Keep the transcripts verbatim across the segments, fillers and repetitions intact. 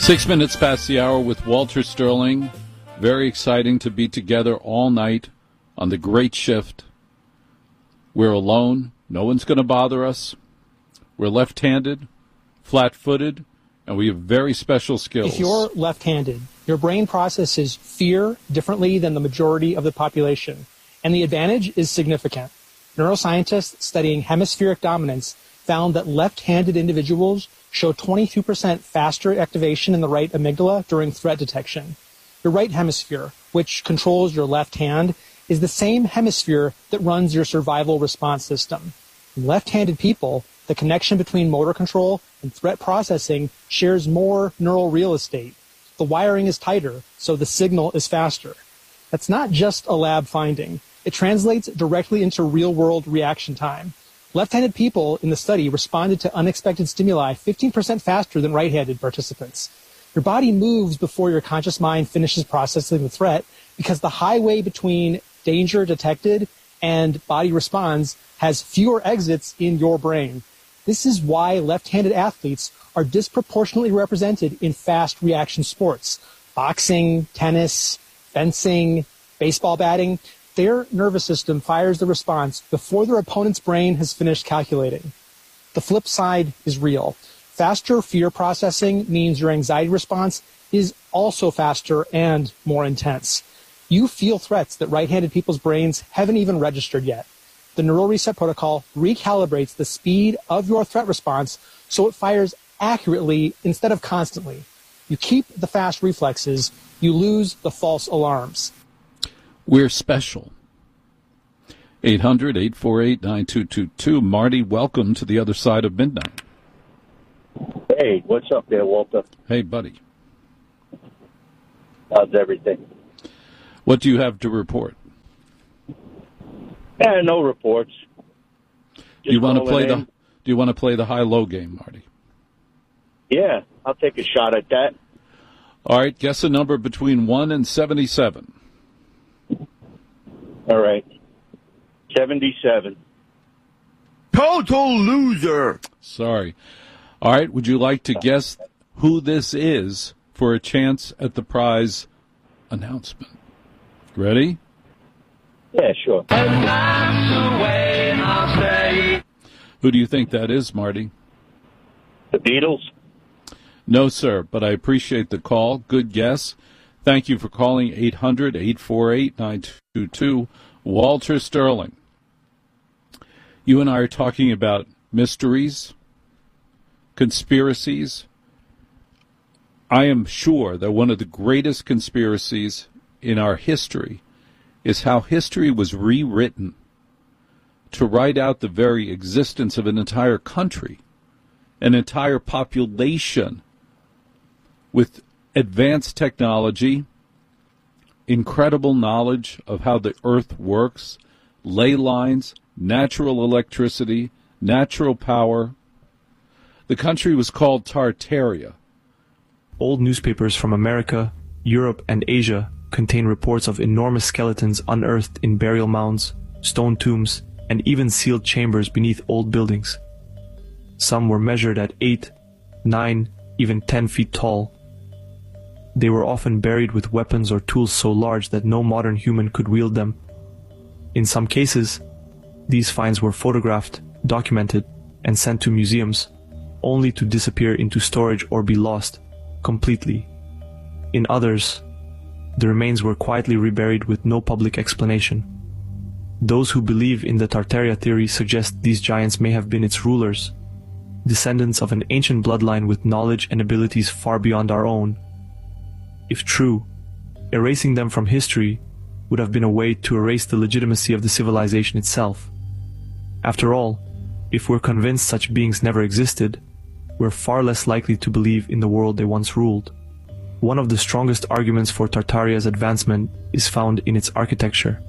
Six minutes past the hour with Walter Sterling. Very exciting to be together all night on the great shift. We're alone. No one's going to bother us. We're left-handed, flat-footed, and we have very special skills. If you're left-handed, your brain processes fear differently than the majority of the population, and the advantage is significant. Neuroscientists studying hemispheric dominance found that left-handed individuals show twenty-two percent faster activation in the right amygdala during threat detection. Your right hemisphere, which controls your left hand, is the same hemisphere that runs your survival response system. In left-handed people, the connection between motor control and threat processing shares more neural real estate. The wiring is tighter, so the signal is faster. That's not just a lab finding. It translates directly into real-world reaction time. Left-handed people in the study responded to unexpected stimuli fifteen percent faster than right-handed participants. Your body moves before your conscious mind finishes processing the threat because the highway between danger detected and body responds has fewer exits in your brain. This is why left-handed athletes are disproportionately represented in fast reaction sports. Boxing, tennis, fencing, baseball batting. Their nervous system fires the response before their opponent's brain has finished calculating. The flip side is real. Faster fear processing means your anxiety response is also faster and more intense. You feel threats that right-handed people's brains haven't even registered yet. The neural reset protocol recalibrates the speed of your threat response so it fires accurately instead of constantly. You keep the fast reflexes, you lose the false alarms. We're special. eight hundred, eight four eight, nine two two two. Marty, welcome to the other side of midnight. Hey, what's up there, Walter? Hey, buddy. How's everything? What do you have to report? Yeah, no reports. Do you want to play in. the Do you want to play the high-low game, Marty? Yeah, I'll take a shot at that. All right, guess a number between one and seventy-seven. All right. seventy-seven. Total loser. Sorry. All right, would you like to guess who this is for a chance at the prize announcement? Ready? Yeah, sure. And that's the way I'll say. Who do you think that is, Marty? The Beatles? No, sir, but I appreciate the call. Good guess. Thank you for calling eight hundred, eight four eight, nine two two. Walter Sterling. You and I are talking about mysteries, conspiracies. I am sure that one of the greatest conspiracies in our history is how history was rewritten to write out the very existence of an entire country, an entire population with advanced technology, incredible knowledge of how the earth works, ley lines, natural electricity, natural power. The country was called Tartaria. Old newspapers from America, Europe, and Asia contain reports of enormous skeletons unearthed in burial mounds, stone tombs, and even sealed chambers beneath old buildings. Some were measured at eight, nine, even ten feet tall. They were often buried with weapons or tools so large that no modern human could wield them. In some cases, these finds were photographed, documented, and sent to museums, only to disappear into storage or be lost completely. In others, the remains were quietly reburied with no public explanation. Those who believe in the Tartaria theory suggest these giants may have been its rulers, descendants of an ancient bloodline with knowledge and abilities far beyond our own. If true, erasing them from history would have been a way to erase the legitimacy of the civilization itself. After all, if we're convinced such beings never existed, we're far less likely to believe in the world they once ruled. One of the strongest arguments for Tartaria's advancement is found in its architecture.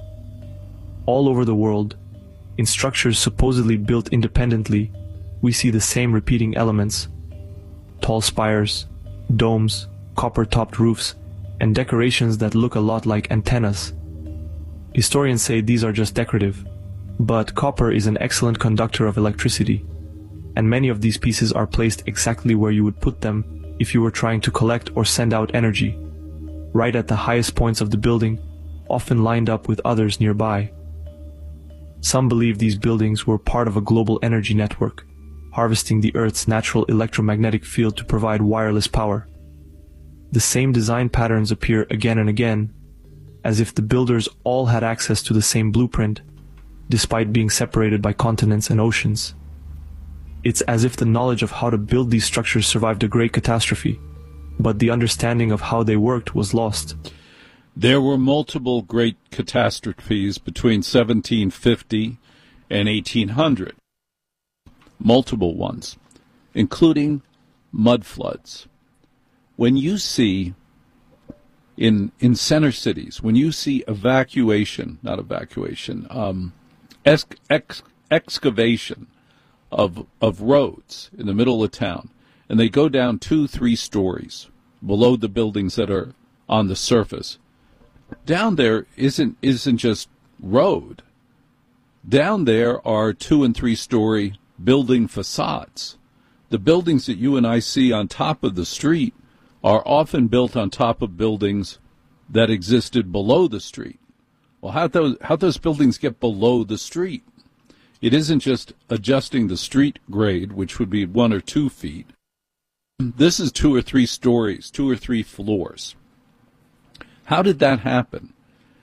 All over the world, in structures supposedly built independently, we see the same repeating elements: tall spires, domes, copper-topped roofs, and decorations that look a lot like antennas. Historians say these are just decorative, but copper is an excellent conductor of electricity, and many of these pieces are placed exactly where you would put them if you were trying to collect or send out energy, right at the highest points of the building, often lined up with others nearby. Some believe these buildings were part of a global energy network, harvesting the Earth's natural electromagnetic field to provide wireless power. The same design patterns appear again and again, as if the builders all had access to the same blueprint, despite being separated by continents and oceans. It's as if the knowledge of how to build these structures survived a great catastrophe, but the understanding of how they worked was lost. There were multiple great catastrophes between seventeen fifty and eighteen hundred. Multiple ones, including mud floods. When you see in in center cities, when you see evacuation, not evacuation, um, ex, ex, excavation of of roads in the middle of town, and they go down two, three stories below the buildings that are on the surface. Down there isn't isn't just road. Down there are two and three story building facades. The buildings that you and I see on top of the street are often built on top of buildings that existed below the street. Well, how those how those buildings get below the street? It isn't just adjusting the street grade, which would be one or two feet. This is two or three stories, two or three floors. How did that happen?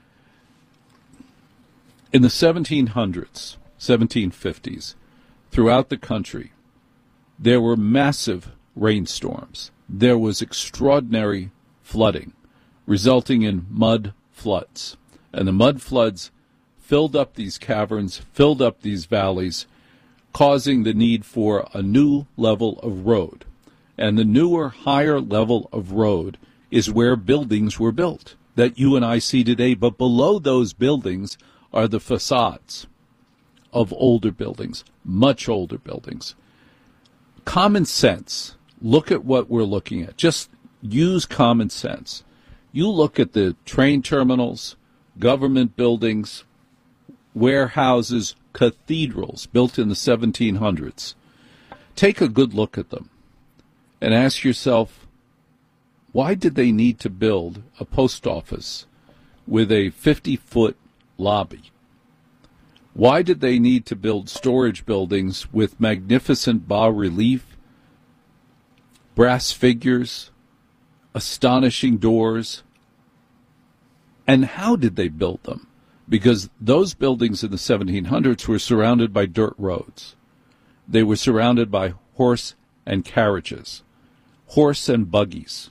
In the seventeen hundreds, seventeen fifties, throughout the country, there were massive rainstorms. There was extraordinary flooding, resulting in mud floods. And the mud floods filled up these caverns, filled up these valleys, causing the need for a new level of road. And the newer, higher level of road is where buildings were built that you and I see today. But below those buildings are the facades of older buildings, much older buildings. Common sense. Look at what we're looking at. Just use common sense. You look at the train terminals, government buildings, warehouses, cathedrals built in the seventeen hundreds. Take a good look at them and ask yourself, why did they need to build a post office with a fifty-foot lobby? Why did they need to build storage buildings with magnificent bas-relief, brass figures, astonishing doors? And how did they build them? Because those buildings in the seventeen hundreds were surrounded by dirt roads. They were surrounded by horse and carriages, horse and buggies.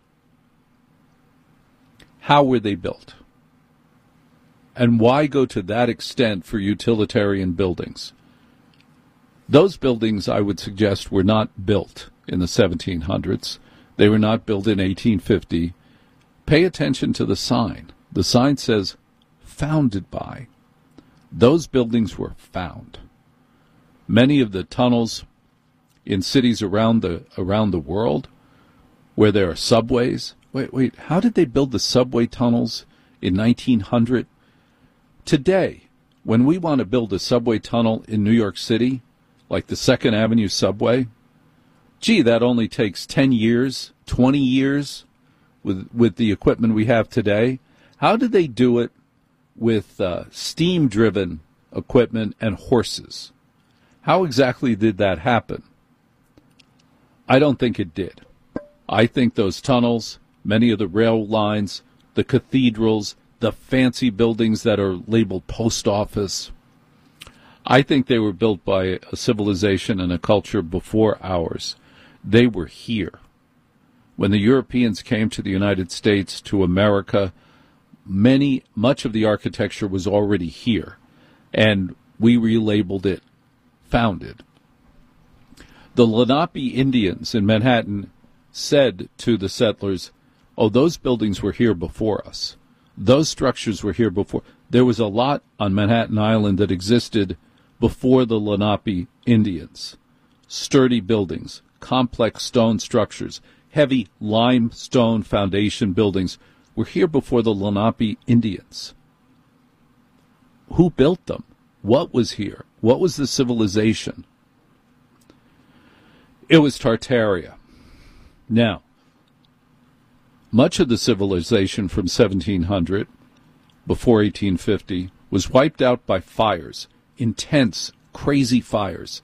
How were they built? And why go to that extent for utilitarian buildings? Those buildings, I would suggest, were not built in the seventeen hundreds. They were not built in eighteen fifty. Pay attention to the sign. The sign says, founded by. Those buildings were found. Many of the tunnels in cities around the around the world where there are subways. Wait, wait, how did they build the subway tunnels in nineteen hundred? Today, when we want to build a subway tunnel in New York City, like the Second Avenue subway, gee, that only takes ten years, twenty years with with the equipment we have today. How did they do it with uh, steam-driven equipment and horses? How exactly did that happen? I don't think it did. I think those tunnels, many of the rail lines, the cathedrals, the fancy buildings that are labeled post office, I think they were built by a civilization and a culture before ours. They were here. When the Europeans came to the United States, to America, many, much of the architecture was already here, and we relabeled it founded. The Lenape Indians in Manhattan said to the settlers, oh, those buildings were here before us. Those structures were here before. There was a lot on Manhattan Island that existed before the Lenape Indians. Sturdy buildings, complex stone structures, heavy limestone foundation buildings were here before the Lenape Indians. Who built them? What was here? What was the civilization? It was Tartaria. Now, Much of the civilization from seventeen hundred, before eighteen fifty, was wiped out by fires, intense, crazy fires.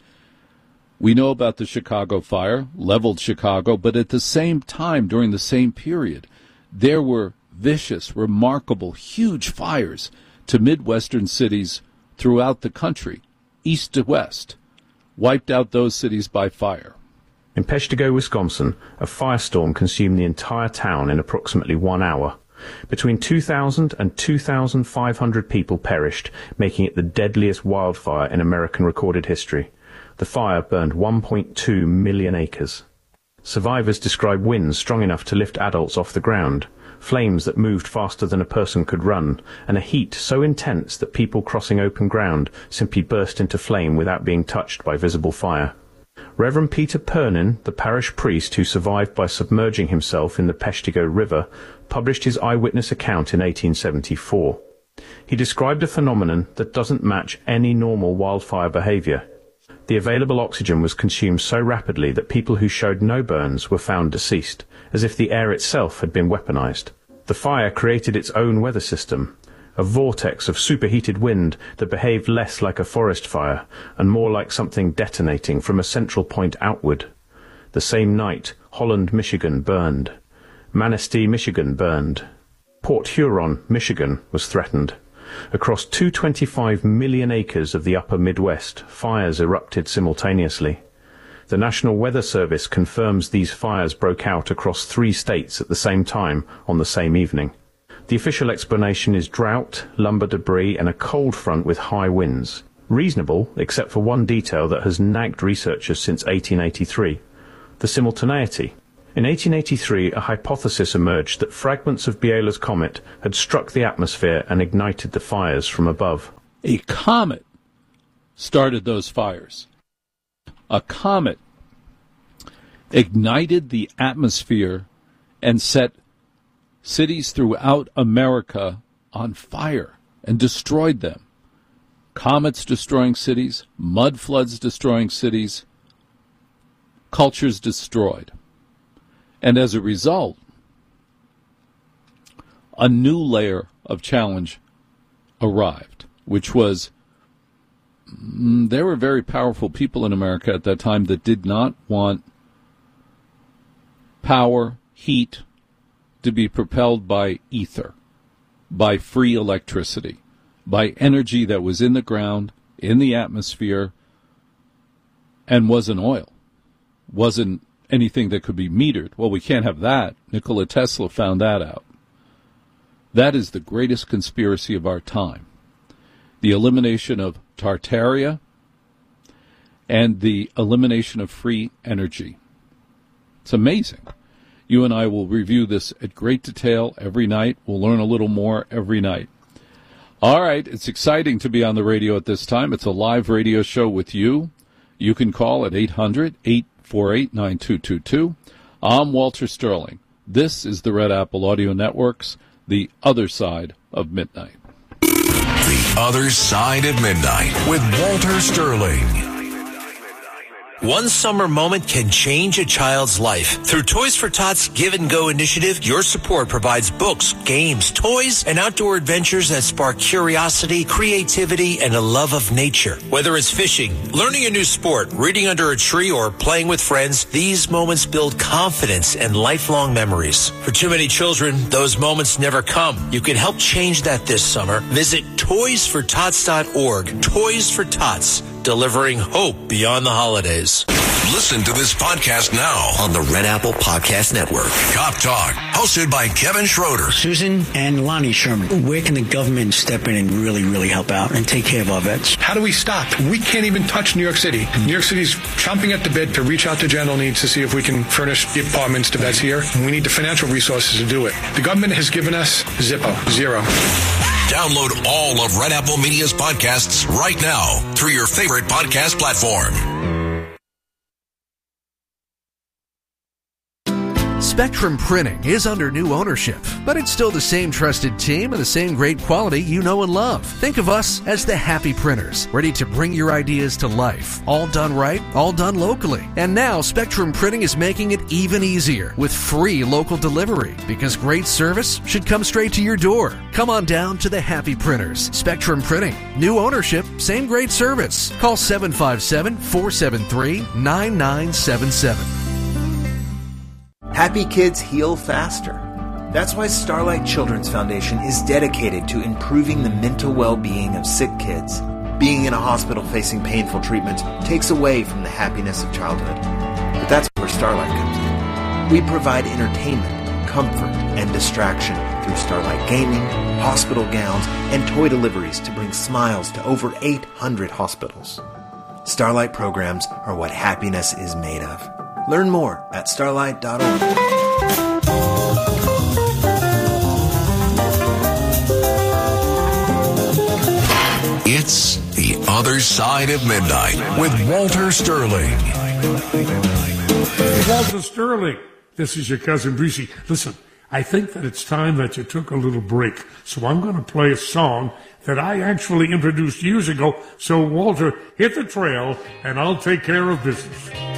We know about the Chicago fire, leveled Chicago, but at the same time, during the same period, there were vicious, remarkable, huge fires to Midwestern cities throughout the country, east to west, wiped out those cities by fire. In Peshtigo, Wisconsin, a firestorm consumed the entire town in approximately one hour. Between two thousand and two thousand five hundred people perished, making it the deadliest wildfire in American recorded history. The fire burned one point two million acres. Survivors describe winds strong enough to lift adults off the ground, flames that moved faster than a person could run, and a heat so intense that people crossing open ground simply burst into flame without being touched by visible fire. Reverend Peter Pernin, the parish priest who survived by submerging himself in the Peshtigo River, published his eyewitness account in eighteen seventy-four. He described a phenomenon that doesn't match any normal wildfire behavior. The available oxygen was consumed so rapidly that people who showed no burns were found deceased, as if the air itself had been weaponized. The fire created its own weather system, a vortex of superheated wind that behaved less like a forest fire and more like something detonating from a central point outward. The same night, Holland, Michigan burned. Manistee, Michigan burned. Port Huron, Michigan was threatened. Across two hundred twenty-five million acres of the upper Midwest, fires erupted simultaneously. The National Weather Service confirms these fires broke out across three states at the same time on the same evening. The official explanation is drought, lumber debris, and a cold front with high winds. Reasonable, except for one detail that has nagged researchers since eighteen eighty-three, the simultaneity. In eighteen eighty-three, a hypothesis emerged that fragments of Biela's comet had struck the atmosphere and ignited the fires from above. A comet started those fires. A comet ignited the atmosphere and set cities throughout America on fire and destroyed them. Comets destroying cities, mud floods destroying cities, cultures destroyed. And as a result, a new layer of challenge arrived, which was mm, there were very powerful people in America at that time that did not want power, heat, to be propelled by ether, by free electricity, by energy that was in the ground, in the atmosphere, and wasn't oil, wasn't anything that could be metered. Well, we can't have that. Nikola Tesla found that out. That is the greatest conspiracy of our time. The elimination of Tartaria and the elimination of free energy. It's amazing. You and I will review this at great detail every night. We'll learn a little more every night. All right, it's exciting to be on the radio at this time. It's a live radio show with you. You can call at eight hundred, eight four eight, nine two two two. I'm Walter Sterling. This is the Red Apple Audio Network's The Other Side of Midnight. The Other Side of Midnight with Walter Sterling. One summer moment can change a child's life. Through Toys for Tots Give and Go initiative, your support provides books, games, toys, and outdoor adventures that spark curiosity, creativity, and a love of nature. Whether it's fishing, learning a new sport, reading under a tree, or playing with friends, these moments build confidence and lifelong memories. For too many children, those moments never come. You can help change that this summer. Visit toys for tots dot org. Toys for Tots, delivering hope beyond the holidays. Listen to this podcast now On the Red Apple Podcast Network. Cop Talk, hosted by Kevin Schroeder. Susan and Lonnie Sherman, where can the government step in and really, really help out and take care of our vets? How do we stop? We can't even touch New York City. New York City's chomping at the bit to reach out to general needs to see if we can furnish the apartments to vets here. We need the financial resources to do it. The government has given us Zippo, zero. Download all of Red Apple Media's podcasts right now through your favorite podcast platform. Spectrum Printing is under new ownership, but it's still the same trusted team and the same great quality you know and love. Think of us as the Happy Printers, ready to bring your ideas to life. All done right, all done locally. And now Spectrum Printing is making it even easier with free local delivery, because great service should come straight to your door. Come on down to the Happy Printers. Spectrum Printing. New ownership, same great service. Call seven five seven, four seven three, nine nine seven seven. Happy kids heal faster. That's why Starlight Children's Foundation is dedicated to improving the mental well-being of sick kids. Being in a hospital facing painful treatment takes away from the happiness of childhood. But that's where Starlight comes in. We provide entertainment, comfort, and distraction through Starlight Gaming, hospital gowns, and toy deliveries to bring smiles to over eight hundred hospitals. Starlight programs are what happiness is made of. Learn more at starlight dot org. It's The Other Side of Midnight with Walter Sterling. Walter Sterling, this is your cousin Breezy. Listen, I think that it's time that you took a little break, so I'm going to play a song that I actually introduced years ago. So, Walter, hit the trail, and I'll take care of business.